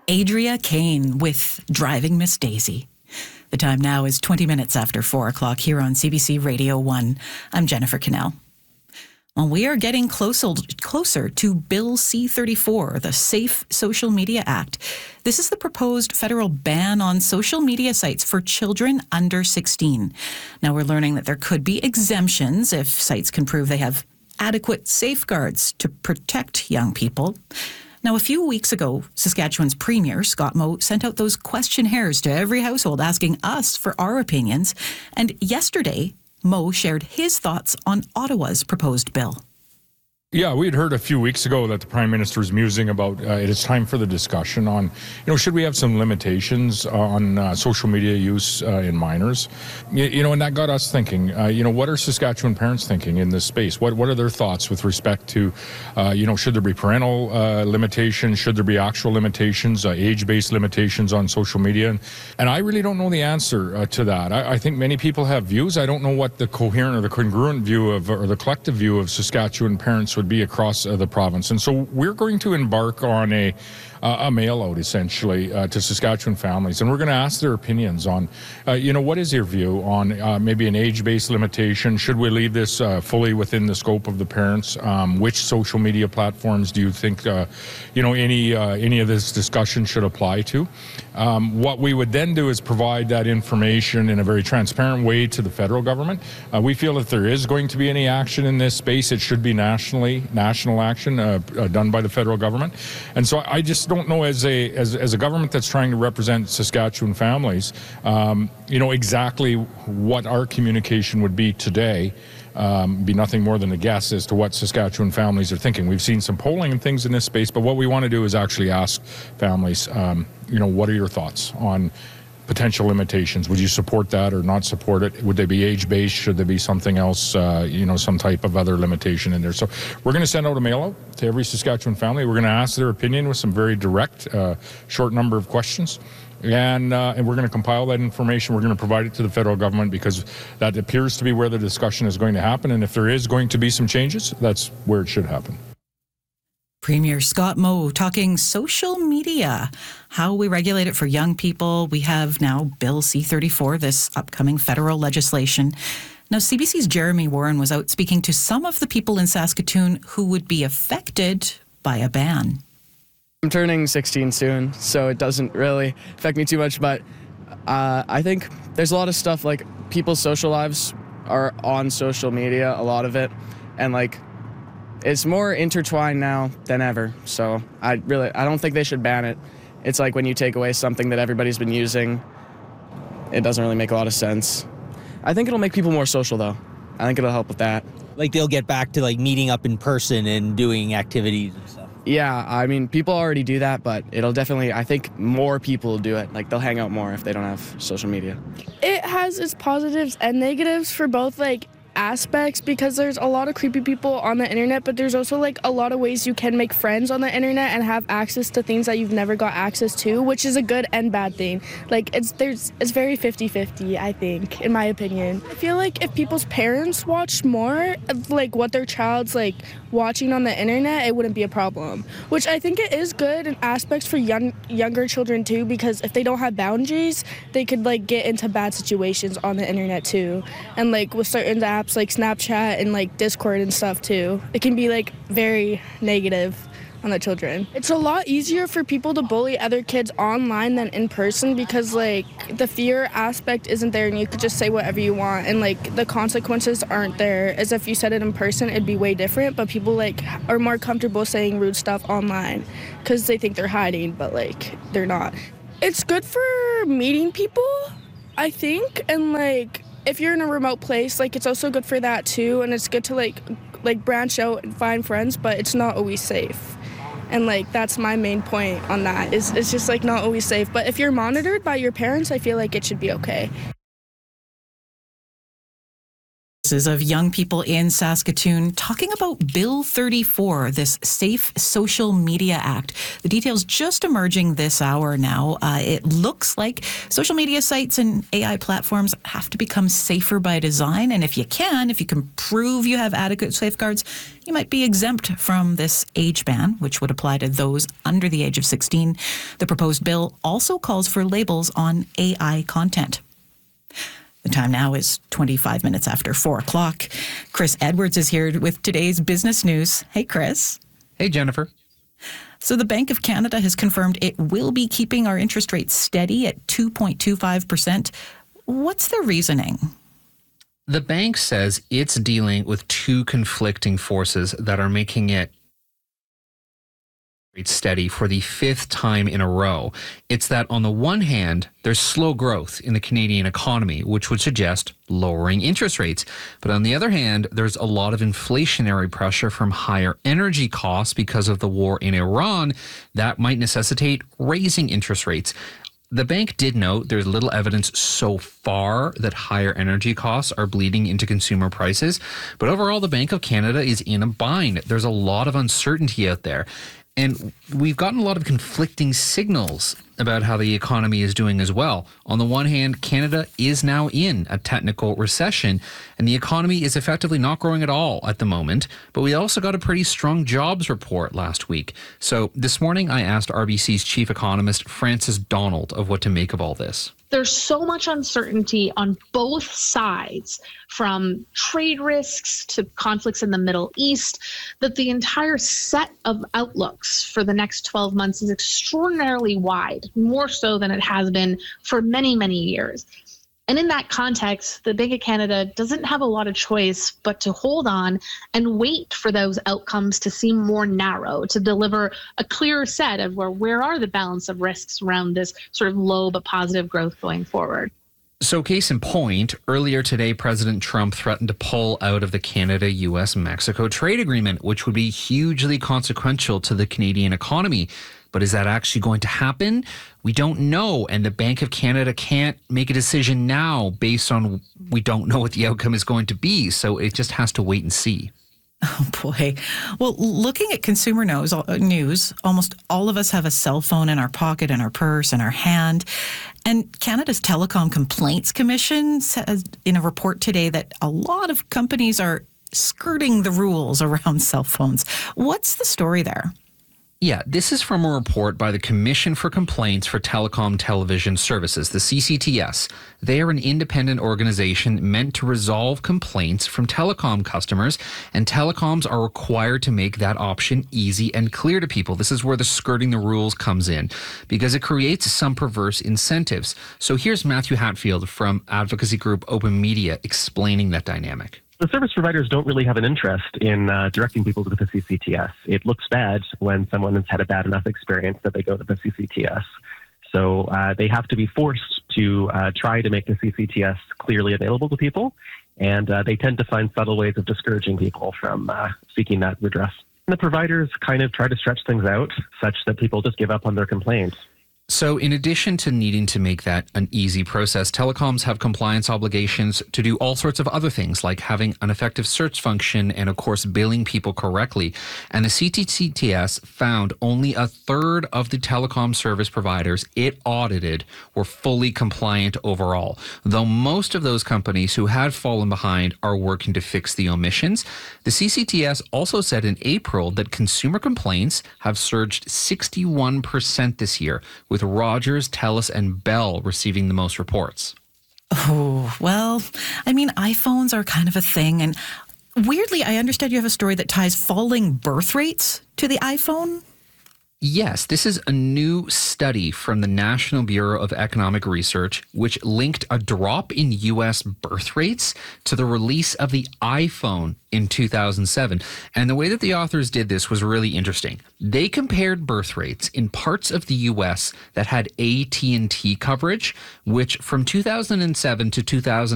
Adria Kane with Driving Miss Daisy. The time now is 20 minutes after 4 o'clock here on CBC Radio 1. I'm Jennifer Cannell. Well, we are getting closer to Bill C-34, the Safe Social Media Act. This is the proposed federal ban on social media sites for children under 16. Now, we're learning that there could be exemptions if sites can prove they have adequate safeguards to protect young people. Now, a few weeks ago, Saskatchewan's Premier, Scott Moe, sent out those questionnaires to every household asking us for our opinions. And yesterday, Moe shared his thoughts on Ottawa's proposed bill. Yeah, we had heard a few weeks ago that the Prime Minister was musing about it is time for the discussion on, should we have some limitations on social media use in minors? And that got us thinking, what are Saskatchewan parents thinking in this space? What are their thoughts with respect to, should there be parental limitations? Should there be actual limitations, age-based limitations on social media? And I really don't know the answer to that. I think many people have views. I don't know what the coherent or the congruent view of, or the collective view of Saskatchewan parents would be across the province. And so we're going to embark on a mail-out, essentially, to Saskatchewan families. And we're going to ask their opinions on, what is your view on maybe an age-based limitation? Should we leave this fully within the scope of the parents? Which social media platforms do you think, any of this discussion should apply to? What we would then do is provide that information in a very transparent way to the federal government. We feel if there is going to be any action in this space, it should be national action done by the federal government. And so I just don't know, as a government that's trying to represent Saskatchewan families, exactly what our communication would be today. Be nothing more than a guess as to what Saskatchewan families are thinking. We've seen some polling and things in this space, but what we want to do is actually ask families, what are your thoughts on potential limitations? Would you support that or not support it? Would they be age-based? Should there be something else, some type of other limitation in there? So we're going to send out a mail-out to every Saskatchewan family. We're going to ask their opinion with some very direct, short number of questions. And we're going to compile that information. We're going to provide it to the federal government because that appears to be where the discussion is going to happen. And if there is going to be some changes, that's where it should happen. Premier Scott Moe talking social media, how we regulate it for young people. We have now Bill C-34, this upcoming federal legislation. Now, CBC's Jeremy Warren was out speaking to some of the people in Saskatoon who would be affected by a ban. I'm turning 16 soon, so it doesn't really affect me too much, but I think there's a lot of stuff, like people's social lives are on social media, a lot of it, and it's more intertwined now than ever, so I don't think they should ban it. It's like when you take away something that everybody's been using, it doesn't really make a lot of sense. I think it'll make people more social, though. I think it'll help with that. They'll get back to meeting up in person and doing activities and stuff. Yeah, I mean, people already do that, but it'll definitely, I think more people will do it. They'll hang out more if they don't have social media. It has its positives and negatives for both, aspects, because there's a lot of creepy people on the internet, but there's also a lot of ways you can make friends on the internet and have access to things that you've never got access to, which is a good and bad thing. It's very 50-50, I think, in my opinion. I feel like if people's parents watched more of what their child's watching on the internet, it wouldn't be a problem, which I think it is good in aspects for younger children too, because if they don't have boundaries, they could get into bad situations on the internet too, and with certain apps like Snapchat and Discord and stuff too. It can be very negative on the children. It's a lot easier for people to bully other kids online than in person because the fear aspect isn't there and you could just say whatever you want and the consequences aren't there. As if you said it in person, it'd be way different, but people are more comfortable saying rude stuff online because they think they're hiding, but they're not. It's good for meeting people, I think, and if you're in a remote place, it's also good for that too, and it's good to branch out and find friends, but it's not always safe. And that's my main point on that. It's just not always safe. But if you're monitored by your parents, I feel it should be okay. Of young people in Saskatoon talking about Bill 34, this Safe Social Media Act. The details just emerging this hour now. It looks like social media sites and AI platforms have to become safer by design. And if you can prove you have adequate safeguards, you might be exempt from this age ban, which would apply to those under the age of 16. The proposed bill also calls for labels on AI content. The time now is 25 minutes after 4 o'clock. Chris Edwards is here with today's business news. Hey, Chris. Hey, Jennifer. So the Bank of Canada has confirmed it will be keeping our interest rates steady at 2.25%. What's the reasoning? The bank says it's dealing with two conflicting forces that are making it steady for the fifth time in a row. It's that on the one hand, there's slow growth in the Canadian economy, which would suggest lowering interest rates. But on the other hand, there's a lot of inflationary pressure from higher energy costs because of the war in Iran that might necessitate raising interest rates. The bank did note there's little evidence so far that higher energy costs are bleeding into consumer prices. But overall, the Bank of Canada is in a bind. There's a lot of uncertainty out there. And we've gotten a lot of conflicting signals about how the economy is doing as well. On the one hand, Canada is now in a technical recession, and the economy is effectively not growing at all at the moment. But we also got a pretty strong jobs report last week. So this morning, I asked RBC's chief economist, Frances Donald, of what to make of all this. There's so much uncertainty on both sides, from trade risks to conflicts in the Middle East, that the entire set of outlooks for the next 12 months is extraordinarily wide, more so than it has been for many, many years. And in that context, the Bank of Canada doesn't have a lot of choice but to hold on and wait for those outcomes to seem more narrow, to deliver a clearer set of where are the balance of risks around this sort of low but positive growth going forward. So case in point, earlier today, President Trump threatened to pull out of the Canada-US-Mexico trade agreement, which would be hugely consequential to the Canadian economy. But is that actually going to happen? We don't know. And the Bank of Canada can't make a decision now based on we don't know what the outcome is going to be. So it just has to wait and see. Oh, boy. Well, looking at consumer news, almost all of us have a cell phone in our pocket, in our purse, in our hand. And Canada's Telecom Complaints Commission says in a report today that a lot of companies are skirting the rules around cell phones. What's the story there? Yeah, this is from a report by the Commission for Complaints for Telecom Television Services, the CCTS. They are an independent organization meant to resolve complaints from telecom customers, and telecoms are required to make that option easy and clear to people. This is where the skirting the rules comes in, because it creates some perverse incentives. So here's Matthew Hatfield from advocacy group Open Media explaining that dynamic. The service providers don't really have an interest in directing people to the CCTS. It looks bad when someone has had a bad enough experience that they go to the CCTS. So they have to be forced to try to make the CCTS clearly available to people, and they tend to find subtle ways of discouraging people from seeking that redress. And the providers kind of try to stretch things out such that people just give up on their complaints. So in addition to needing to make that an easy process, telecoms have compliance obligations to do all sorts of other things, like having an effective search function and, of course, billing people correctly. And the CCTS found only a third of the telecom service providers it audited were fully compliant overall, though most of those companies who had fallen behind are working to fix the omissions. The CCTS also said in April that consumer complaints have surged 61% this year, with Rogers, TELUS, and Bell receiving the most reports. Oh, well, I mean, iPhones are kind of a thing. And weirdly, I understand you have a story that ties falling birth rates to the iPhone. Yes, this is a new study from the National Bureau of Economic Research, which linked a drop in U.S. birth rates to the release of the iPhone in 2007. And the way that the authors did this was really interesting. They compared birth rates in parts of the U.S. that had AT&T coverage, which from 2007 to 2000